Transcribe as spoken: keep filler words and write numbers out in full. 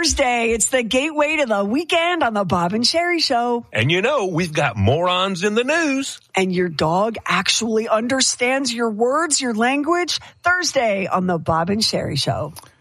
Thursday. It's the gateway to the weekend on the Bob and Sherry Show. And you know, we've got morons in the news. And your dog actually understands your words, your language. Thursday on the Bob and Sherry Show.